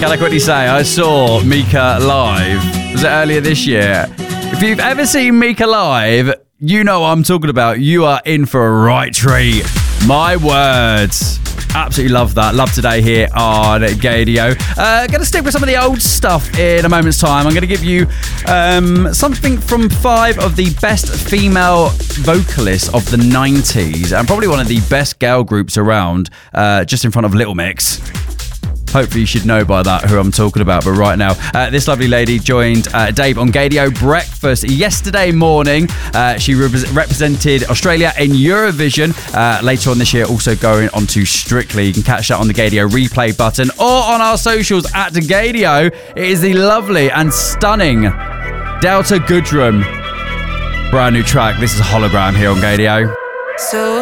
Can I quickly say, I saw Mika live. Was it earlier this year? If you've ever seen Mika live, you know what I'm talking about. You are in for a right treat. My words. Absolutely love that. Love today here on Gaydio. Going to stick with some of the old stuff in a moment's time. I'm going to give you something from 5 of the best female vocalists of the 90s and probably one of the best girl groups around, just in front of Little Mix. Hopefully you should know by that who I'm talking about. But right now, this lovely lady joined Dave on Gaydio Breakfast yesterday morning. She represented Australia in Eurovision. Later on this year, also going on to Strictly. You can catch that on the Gaydio replay button or on our socials at Gaydio. It is the lovely and stunning Delta Goodrem. Brand new track. This is Hologram here on Gaydio. So